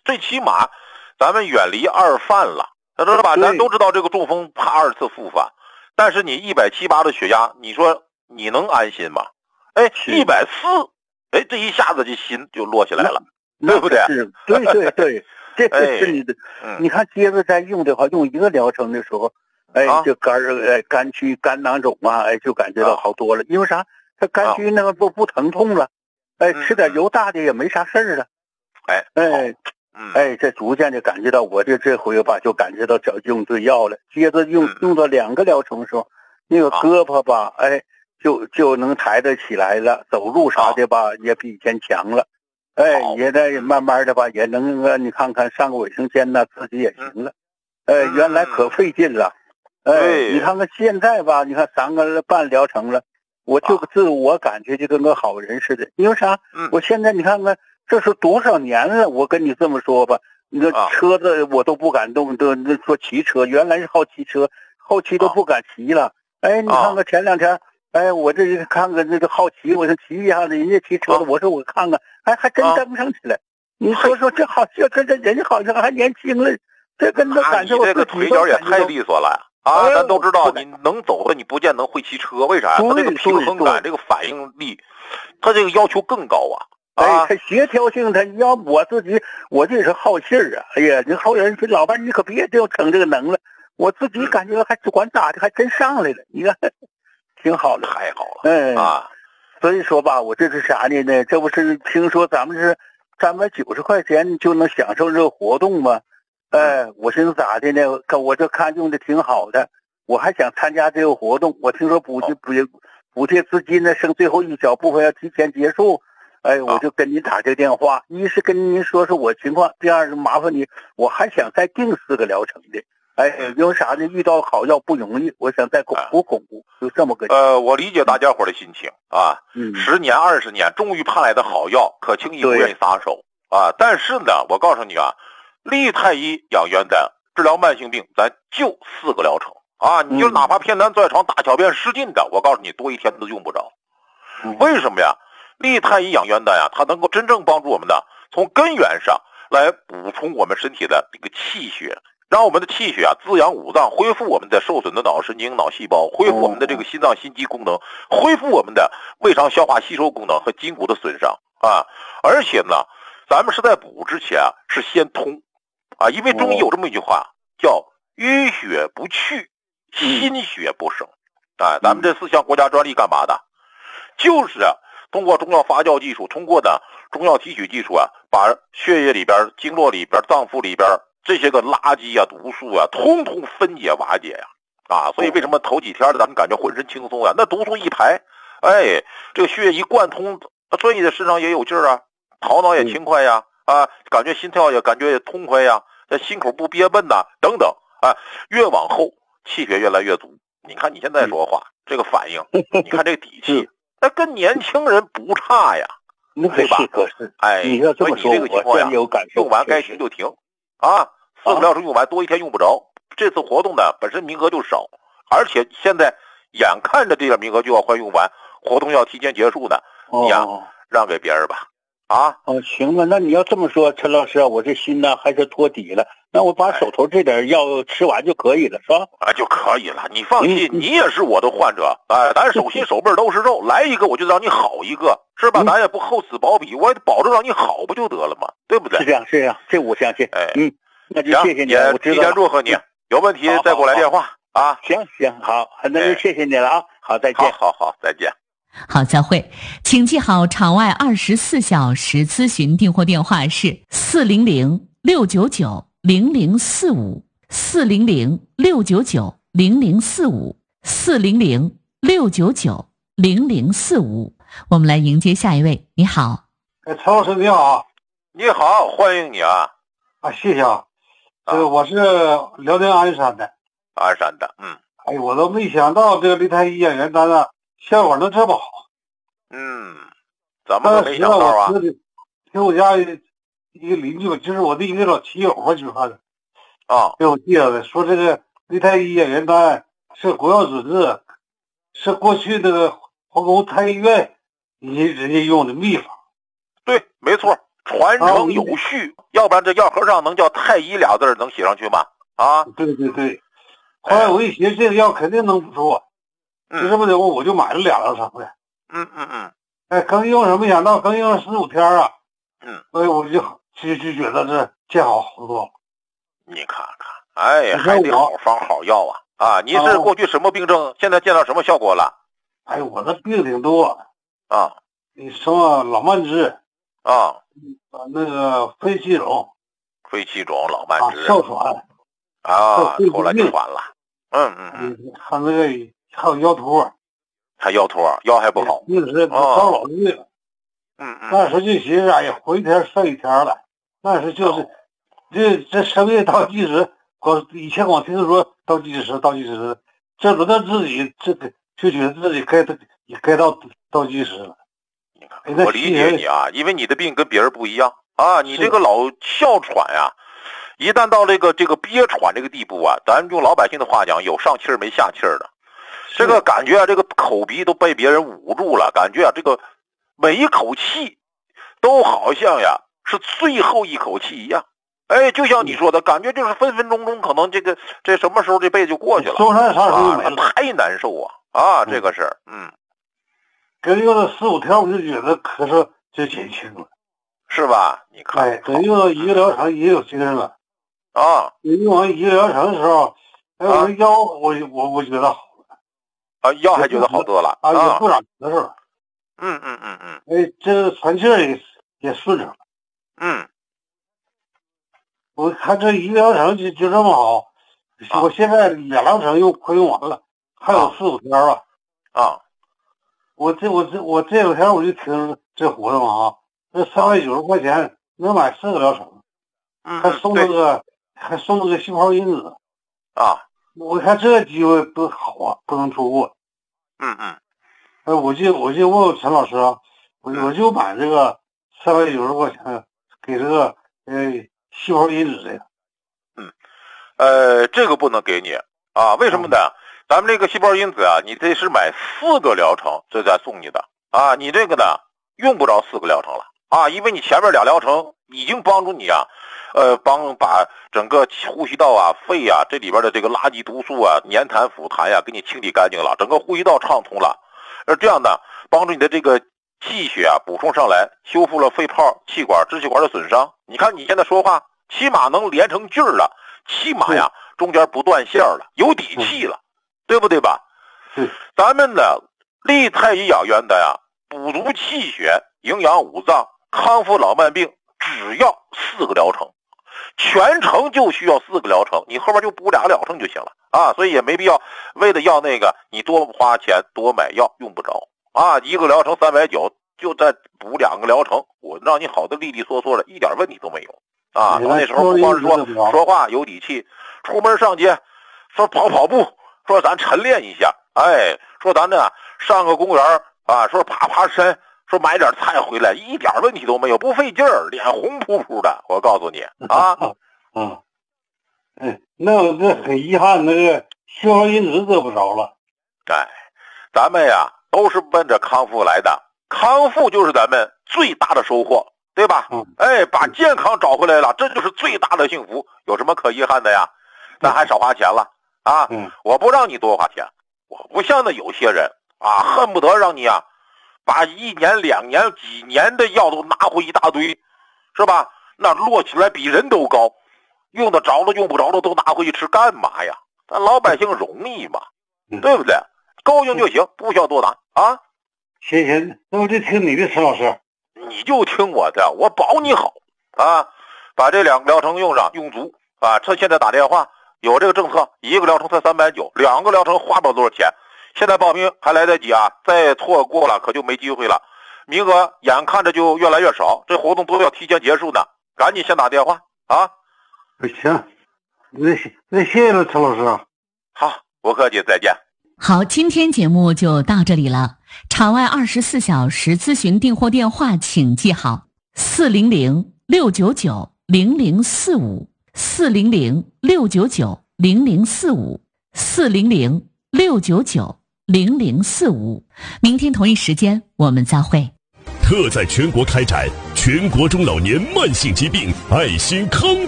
最起码咱们远离二犯了，知道吧？咱都知道这个中风怕二次复发，但是你170、180的血压，你说你能安心吗？哎，140，哎，这一下子这心就落起来了，对不对？ 是，对对对，这是你的。你看，接着再用的话，用一个疗程的时候，哎，就肝区、肝囊肿啊，哎，就感觉到好多了。因为啥？它肝区那个不疼痛了，哎，吃点油大的也没啥事儿了。哎，这逐渐的感觉到，我这回吧，就感觉到用对药了。接着用到2个疗程的时候，那个胳膊吧，哎，就能抬得起来了，走路啥的吧，也比以前强了。哎，也在慢慢的吧，也能你看看上个卫生间呢，自己也行了。原来可费劲了。你看看现在吧，你看3个半疗程了，我就自我感觉就跟个好人似的。因为啥？我现在你看看，这是多少年了？我跟你这么说吧，你这车子我都不敢动，都说骑车，原来是好骑车，后期都不敢骑了。哎，你看看前2天。哎，我这看看这个好奇，我说骑一下子，人家骑车的，我说我看看，哎，还真登上去了。你说这好像这人家好像还年轻了，这跟他感受我这个腿脚也太利索了啊！咱都知道，你能走的，你不见能会骑车，为啥？他这个平衡感，这个反应力，他这个要求更高啊！ 哎，他协调性，他要我自己，我这是好信儿啊！哎呀，你后人说老伴，你可别就逞这个能了，我自己感觉还管咋的，还真上来了，你看。挺好的， 太好了， 所以说吧，我这是啥呢？这不是听说咱们是390块钱就能享受这个活动吗？我寻思咋的呢？我这看用的挺好的，我还想参加这个活动。我听说补贴资金呢，剩最后一小部分要提前结束。哎，我就跟你打这个电话，一是跟您说我情况，第二是麻烦你，我还想再订4个疗程的。哎，因为啥呢？遇到好药不容易，我想再巩固，就这么个。 我理解大家伙的心情啊。10年、20年，终于盼来的好药，可轻易不愿意撒手啊。但是呢，我告诉你啊，利太医养元丹治疗慢性病，咱就4个疗程啊。你就哪怕偏瘫在床、大小便失禁的，我告诉你，多1天都用不着。为什么呀？利太医养元丹呀，它能够真正帮助我们的，从根源上来补充我们身体的这个气血。让我们的气血滋养五脏，恢复我们的受损的脑神经、脑细胞，恢复我们的这个心脏、心肌功能，恢复我们的胃肠消化吸收功能和筋骨的损伤啊！而且呢，咱们是在补之前是先通啊，因为中医有这么一句话叫“淤血不去，心血不生”啊。咱们这4项国家专利干嘛的？就是通过中药发酵技术，通过的中药提取技术把血液里边、经络里边、脏腑里边这些个垃圾毒素通通分解瓦解所以为什么头几天咱们感觉浑身轻松那毒素一排，哎，这个血液一贯通，所以你的身上也有劲儿头脑也轻快感觉心跳也感觉也痛快心口不憋闷等等越往后气血越来越足。你看你现在说话这个反应，你看这个底气，那跟年轻人不差呀，对吧？哎， 你要这么说， 这个情况有感受， 用完该停就停4个疗程用完，多1天用不着。这次活动呢本身名额就少，而且现在眼看着这点名额就要快用完，活动要提前结束呢，你让给别人吧行吧，那你要这么说，陈老师我这心呢还是托底了，那我把手头这点药吃完就可以了，是吧？ 就可以了，你放心，你也是我的患者咱手心手背都是肉，来一个我就让你好一个，是吧？咱也不厚此薄彼，我也保证让你好不就得了吗？对不对？ 是这样，这我相信。那就谢谢你，我知道了。 提前祝贺你，有问题再给我来电话行，好，那就谢谢你了好，再见。 好，再见。 好，再会。请记好，场外24小时咨询订货电话是406-990-0045，406-990-0045，406-990-0045。我们来迎接下一位。你好， 陈老师你好。 你好，欢迎你谢谢我是辽宁鞍山的。哎，我都没想到这个利太医养元丹效果能这么好。 怎么没想到听我家一个邻居吧，就是我的一个老骑友吧，就是给我介绍的，说这个利太医养元丹是国药准字，是过去那个皇宫太医院人家用的秘方。 对，没错， 传承有序，要不然这药盒上能叫太医俩字能写上去吗？啊， 对对对。后来我一寻这个药肯定能不错，是不是？我就买了2疗程的。哎，刚用上没想到刚用上4、5天啊。所以我就觉得这见好多了。 你看看，哎，还得好方好药啊！啊，你是过去什么病症？现在见到什么效果了？ 哎，我的病挺多啊， 你什么老慢支啊， 那个肺气肿、 老慢支、 哮喘啊，后来就喘了。 还那个还有腰托， 腰还不好， 那是高老病了。那时候就寻思，哎呀，活一天剩一天了。那时就是这生命倒计时，以前我听说倒计时，这轮到自己这个就觉得自己该倒计时了。 你看，我理解你啊，因为你的病跟别人不一样啊，你这个老哮喘呀，一旦到这个憋喘这个地步啊，咱用老百姓的话讲，有上气儿没下气儿的，这个感觉啊，这个口鼻都被别人捂住了，感觉啊，这个每一口气都好像呀是最后一口气一样。哎，就像你说的，感觉就是分分钟钟可能这什么时候这辈子就过去了，太难受啊！这个是跟用了4、5天，我就觉得咳嗽就减轻了， 是吧？你看， 哎，等用了1个疗程也有精神了啊。 用完1个疗程的时候，哎，我的腰我觉得好了啊，腰还觉得好多了啊，也不长咳嗽了。哎，这喘气也顺畅了。我看这1个疗程就这么好，我现在2疗程快用完了，还有4、5天吧。我这2天我就听这活动啊，这390块钱能买4个疗程，还送那个细胞因子啊。 我看这个机会多好啊，不能错过。我就问问陈老师啊，我就买这个390块钱给这个细胞因子这个。这个不能给你啊，为什么呢？咱们这个细胞因子啊，你这是买4个疗程，这才送你的啊。你这个呢，用不着4个疗程了啊，因为你前面2疗程已经帮助你啊，把整个呼吸道啊、肺啊这里边的这个垃圾毒素啊、粘痰、腐痰呀，给你清理干净了，整个呼吸道畅通了。这样呢，帮助你的这个气血啊补充上来，修复了肺泡、气管、支气管的损伤。你看你现在说话，起码能连成句了，起码呀中间不断线了，有底气了，对不对吧？咱们呢，利太医养元的呀，补足气血、营养五脏、康复老慢病，只要4个疗程，全程就需要4个疗程，你后边就补2个疗程就行了啊，所以也没必要为了要那个你多花钱多买药，用不着啊。1个疗程390，就再补2个疗程，我让你好的利利索索的，一点问题都没有啊。到那时候不光是说话有底气，出门上街说跑步，说咱晨练一下，哎，说咱呢上个公园啊，说爬山，说买点菜回来，一点问题都没有，不费劲儿，脸红扑扑的，我告诉你啊。 那我这很遗憾，那个细胞因子得不着了。 哎，咱们呀都是奔着康复来的，康复就是咱们最大的收获，对吧？哎，把健康找回来了，这就是最大的幸福，有什么可遗憾的呀？咱还少花钱了啊！我不让你多花钱，我不像那有些人啊，恨不得让你啊把1年、2年、几年的药都拿回一大堆，是吧？那摞起来比人都高，用得着的用不着的都拿回去吃，干嘛呀？咱老百姓容易嘛，对不对？够用就行，不需要多拿啊。 行，那我就听你的，陈老师。 你就听我的，我保你好啊！把这2个疗程用上，用足啊！趁现在打电话，有这个政策，1个疗程才390，2个疗程花不了多少钱。现在报名还来得及啊，再错过了可就没机会了，名额眼看着就越来越少，这活动都要提前结束呢，赶紧先打电话啊！ 行，那谢谢了，陈老师。 好，不客气，再见。 好，今天节目就到这里了。场外24小时咨询订货电话请记好：400-699-0045 400-699-0045 400-699-0045。明天同一时间我们再会。 特在全国开展全国中老年慢性疾病爱心康